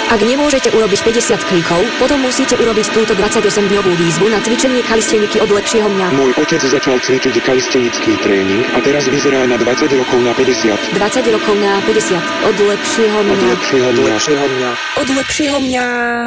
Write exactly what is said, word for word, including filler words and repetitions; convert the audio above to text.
Ak nemôžete urobiť päťdesiat klikov, potom musíte urobiť túto dvadsaťosemdňovú výzvu na cvičenie kalisteniky od lepšieho mňa. Môj otec začal cvičiť kalistenický tréning a teraz vyzerá na dvadsať rokov na päťdesiat. dvadsať rokov na päťdesiat. Od lepšieho mňa. Od lepšieho mňa. Od lepšieho mňa.